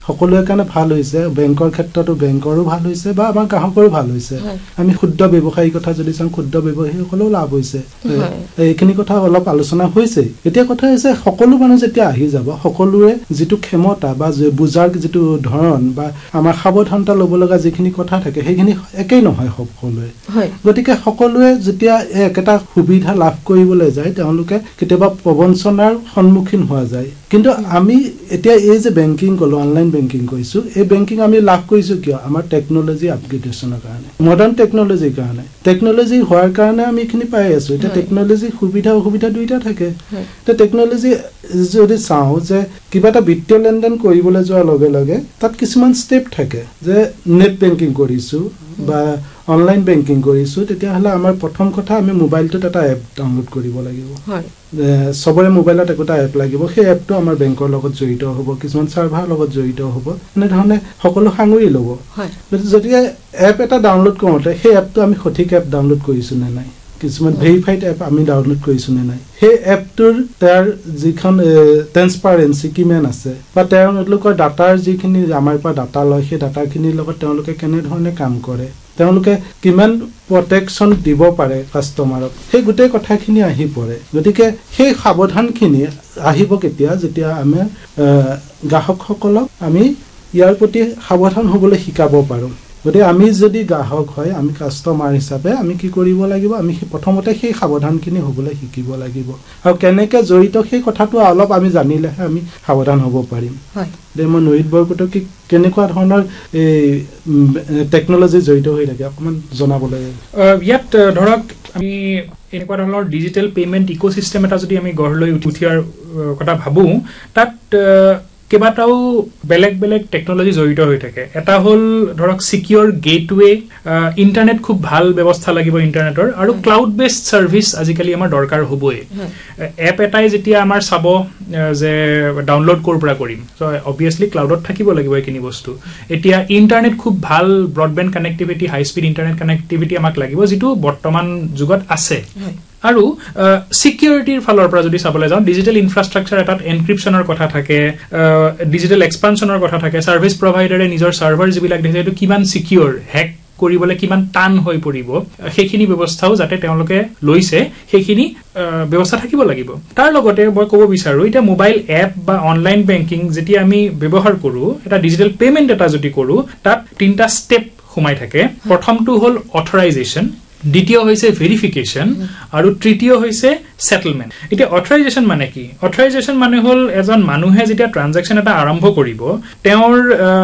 সকলোৰে কাৰণে ভাল হৈছে বেংকৰ ক্ষেত্ৰতো বেংকৰো ভাল হৈছে বা আমাৰ গ্ৰাহকৰো ভাল হৈছে আমি ক্ষুদ্ৰ ব্যৱসায়ীৰ কথা যদি চাওঁ ক্ষুদ্ৰ ব্যৱসায়ীসকলেও লাভ হৈছে এইখিনি কথা অলপ আলোচনা হৈছে এতিয়া কথা হৈছে সকলো মানুহ যেতিয়া আহি যাব সকলোৰে যিটো ক্ষমতা বা বুজাৰ যিটো ধৰণ বা আমাৰ সাৱধানতা ল'ব লগা যিখিনি কথা থাকে সেইখিনি একেই নহয় সকলোৱে গতিকে সকলোৱে যেতিয়া একেটা সুবিধা লাভ কৰিবলৈ যায় তেওঁলোকে কেতিয়াবা প্ৰবঞ্চনাৰ সন্মুখীন হোৱা যায় কিন্তু আমি এতিয়া এই যে বেংকিং কলো অনলাইন বেংকিং কৰিছো এই বেংকিং আমি লাভ কৰিছো কিয় আমাৰ টেকনলজি আপগ্ৰেডেশনৰ কাৰণে মডাৰ্ণ টেকনলজিৰ কাৰণে টেকনলজি হোৱাৰ কাৰণে আমি এখিনি পাই আছো এটা টেকনলজি সুবিধা অসুবিধা দুইটা থাকে তে টেকনলজি যদি চাও যে কিবা এটা বিত্তীয় লেনদেন কৰিবলৈ যোৱাৰ লগে লগে তাত কিছুমান ষ্টেপ থাকে যে নেট বেংকিং কৰিছো বা অনলাইন বেংকিং কৰিছো তেতিয়া হলে আমাৰ প্ৰথম কথা আমি মোবাইলটোত এটা এপ ডাউনলোড কৰিব লাগিব সবৰে মোবাইলত একটা এপ লাগিব সেই এপটো আমাৰ বেংকৰ লগত জড়িত হ'ব কিছুমান সাৰ্ভাৰ লগত জড়িত হ'ব এনে ধৰণে সকলো সাঙুৰি ল'ব যদি এপ এটা ডাউনলোড কৰোতে সেই এপটো আমি সঠিক এপ ডাউনলোড কৰিছো নে নাই কিছুমান ভেৰিফাইড এপ আমি ডাউনলোড কৰিছো নে নাই সেই এপটোৰ তাৰ যিখন ট্ৰান্সপাৰেন্সি কিমান আছে বা তেওঁলোকৰ ডাটাৰ যিখিনি আমাৰ পৰা ডাটা লয় সেই ডাটাখিনিৰ লগত তেওঁলোকে কেনে ধৰণে কাম কৰে তেওঁলোকে কিমান প্ৰটেকচন দিব পাৰে কাস্টমাৰক সেই গুটেই কথাখিনি আহি পৰে গতিকে সেই সাৱধানখিনি আহিব কেতিয়া যেতিয়া আমি গ্ৰাহকসকলক আমি ইয়াৰ প্ৰতি সাৱধান হ'বলৈ শিকাব পাৰো গতিকে আমি যদি গ্ৰাহক হয় আমি কাস্টমাৰ হিচাপে আমি কি কৰিব লাগিব আমি প্ৰথমতে সেই সাৱধানখিনি হ'বলৈ শিকিব লাগিব আৰু কেনেকৈ জড়িত সেই কথাটো অলপ আমি জানিলেহে আমি সাৱধান হ'ব পাৰিম দে মই নৰিত বৰকটক কেনেকুৱা ধৰণৰ এই টেকনলজি জড়িত হৈ থাকে অকমান জনাবলৈ ইয়াত ধৰক আমি এনেকুৱা ধৰণৰ ডিজিটেল পেমেন্ট ইকোসিস্টেম এটা যদি আমি গঢ় লৈ উঠিয়াৰ কথা ভাবো তাত কেবাটাও বেলেগ বেলেগ টেকনলজি জড়িত হৈ থাকে এটা হল ধৰক সিকিউৰ গেটওয়ে ইন্টাৰনেট খুব ভাল ব্যৱস্থা লাগিব ইন্টাৰনেটৰ আৰু ক্লাউড বেসড সাৰ্ভিস আজিকালি আমাৰ দৰকাৰ হ'বই এপ এটাই যেতিয়া আমাৰ চাব যে ডাউনলোড কৰ পৰা কৰিম সো অবিয়াসলি ক্লাউডত থাকিব লাগিব এইখিনি বস্তু এতিয়া ইন্টাৰনেট খুব ভাল ব্ৰডবেণ্ড কানেক্টিভিটি হাই স্পীড ইন্টাৰনেট কানেক্টিভিটি আমাক লাগিব যেটো বৰ্তমান যুগত আছে আৰু সিকিউৰিটিৰ ফালৰ পৰা যদি চাবলৈ যাওঁ ডিজিটেল ইনফ্ৰাষ্ট্ৰাকচাৰ এটাত এনক্ৰিপচনৰ কথা থাকে ডিজিটেল এক্সপানশনৰ কথা থাকে সাৰ্ভিস প্ৰভাইডাৰে নিজৰ সাৰ্ভাৰ যিবিলাক দিছে এটো কিমান সিকিউৰ হ্যাক কৰিবলৈ কিমান টান হৈ পৰিব সেইখিনি ব্যৱস্থাও যাতে তেওঁলোকে লৈছে সেইখিনি ব্যৱস্থা থাকিব লাগিব তাৰ লগতে মই ক'ব বিচাৰো এটা মোবাইল এপ বা অনলাইন বেংকিং যেতিয়া আমি ব্যৱহাৰ কৰো এটা ডিজিটেল পেমেন্ট এটা যদি কৰো তাত তিনটা স্টেপ সোমাই থাকে প্ৰথমটো হল অথৰাইজেচন দ্বিতীয় হৈছে ভেৰিফিকেশন আৰু তৃতীয় হৈছে সেটেলমেন্ট এতিয়া অথৰাইজেচন মানে কি অথৰাইজেচন মানে হল এজন মানুহে যেতিয়া ট্ৰানজাকশন এটা আৰম্ভ কৰিব তেওঁৰ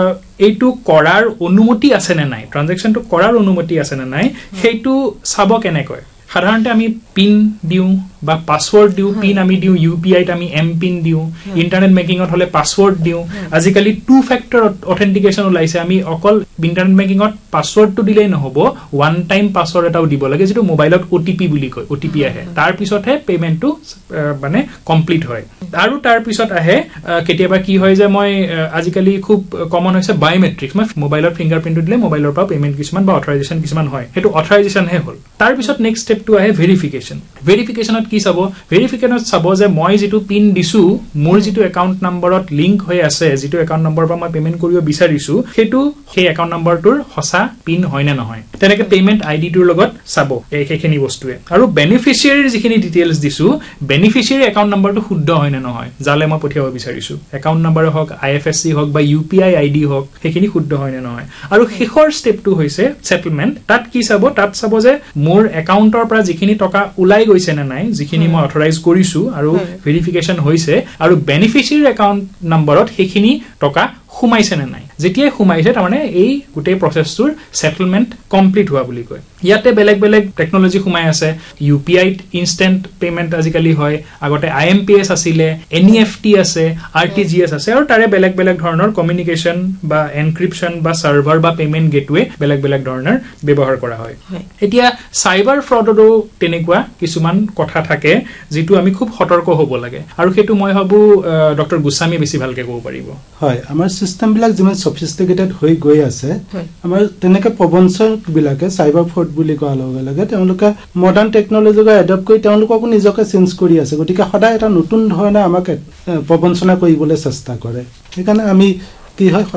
এইটো কৰাৰ অনুমতি আছে নে নাই ট্ৰানজাকশনটো কৰাৰ অনুমতি আছে নে নাই সেইটো চাব কেনেকৈ সাধাৰণতে আমি পিন দিও বা পাসওয়ার্ড দিও পিন আমি দিও ইউপিআই ত আমি এম পিন দিও ইন্টাৰনেট বেংকিংত হলে পাসওয়ার্ড দিও আজিকালি টু ফ্যাক্টৰ অথেন্টিকেশন ওলাইছে আমি অকল ইন্টাৰনেট বেংকিংত পাসওয়ার্ডটো দিলেই নহব ওয়ান টাইম পাসওয়ার্ড এটাও দিব লাগে যেটো মোবাইলত ওটিপি বুলি কয় ওটিপি আহে তাৰ পিছতহে পেমেন্টটো মানে কমপ্লিট হয় আৰু তাৰ পিছত আহে কেতিয়াবা কি হয় যে মই আজিকালি খুব কমন হৈছে বায়োমেট্ৰিক্স মই মোবাইলত ফিংগাৰপ্ৰিন্ট দিলে মোবাইলৰ পৰা পেমেন্ট কিছুমান বা অথৰাইজেচন কিছুমান হয় হেতু অথৰাইজেচন হে হল তাৰ পিছত নেক্সট স্টেপ টু আহে ভেৰিফিকেশনত কি চাব ভেৰিফিকেশনত চাব যে মই যেটো পিন দিছো মোৰ যেটো একাউন্ট নম্বৰত লিংক হৈ আছে যেটো একাউন্ট নম্বৰ পৰা মই পেমেন্ট কৰিব বিচাৰিছো হেতু সেই একাউন্ট নম্বৰটোৰ হসা পিন হয় না নহয় তেনেকে পেমেন্ট আইডি টোৰ লগত চাব এইখিনি বস্তুৱে আৰু বেনিফিচিয়াৰীৰ যিখিনি ডিটেইলছ দিছো বেনিফিচিয়াৰী একাউন্ট নম্বৰটো শুদ্ধ হয় না নহয় জালে মই পঠিয়াব বিচাৰিছো একাউন্ট নম্বৰ হক আইএফএসসি হক বা ইউপিআই আইডি হক সেইখিনি শুদ্ধ হয় না নহয় আৰু শেষৰ স্টেপটো হৈছে সেটেলমেন্ট তাত কি চাব তাত চাব যে মোৰ একাউন্টৰ পৰা যিখিনি টকা উলাই গৈছে না নাই যিখিনি মই অথৰাইজ কৰিছো আৰু ভেৰিফিকেশন হৈছে আৰু বেনিফিচিয়াৰী একাউন্ট নম্বৰত সেইখিনি টকা খুমাইছে না নাই যেতিয়া খুমাইছে তাৰ মানে এই গুটেই প্ৰসেছটোৰ সেটেলমেন্ট কমপ্লিট হোৱা বুলি কয় ইয়াতে বেলেগ বেলেগ টেকনলজি খুমাই আছে ইউপিআই ইনস্ট্যান্ট পেমেন্ট আজিকালি হয় আগতে আইএমপিএস আছিলে এনইএফটি আছে আৰটিজিএছ আছে আৰু তাৰে বেলেগ বেলেগ ধৰণৰ কমিউনিকেশন বা এনক্ৰিপশন বা সাৰ্ভাৰ বা পেমেন্ট গেটওয়ে বেলেগ বেলেগ ধৰণৰ ব্যৱহাৰ কৰা হয় এতিয়া সাইবাৰ ফ্ৰডৰো তেনেকুৱা কিছুমান কথা থাকে যেটো আমি খুব সতৰ্ক হ'ব লাগে আৰু হেতু মই ভাবো ডক্টৰ গোস্বামী বেছি ভালকে ক'ব পাৰিব হয় আমাৰ সিস্টেম বিলাক যিমান সফিস্টিকেটেড হৈ গৈ আছে আমাৰ তেনেকে প্ৰবঞ্চক বিলাকে সাইবাৰ ফ্ৰড বুলি কোৱা লগে লগে তেওঁলোকে মডাৰ্ণ টেকনলজিক এডপ্ট কৰি তেওঁলোকক নিজকে চেঞ্জ কৰি আছে গতিকে সদায় এটা নতুন ধৰণে আমাক প্ৰবঞ্চনা কৰিবলৈ চেষ্টা কৰে সেইকাৰণে আমি কি হয়